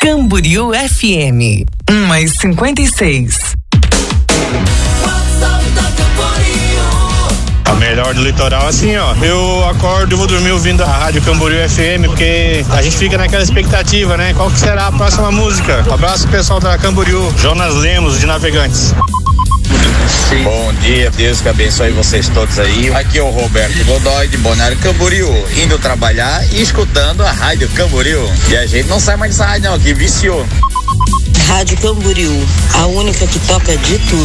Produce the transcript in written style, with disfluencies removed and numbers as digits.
Camboriú FM 1:56. A melhor do litoral, assim, ó. Eu acordo e vou dormir ouvindo a Rádio Camboriú FM, porque a gente fica naquela expectativa, né? Qual que será a próxima música? Abraço pessoal da Camboriú, Jonas Lemos, de Navegantes. Bom dia, Deus que abençoe vocês todos aí. Aqui é o Roberto Godoy de Balneário Camboriú, indo trabalhar e escutando a Rádio Camboriú. E a gente não sai mais dessa rádio não, que viciou. Rádio Camboriú, a única que toca de tudo.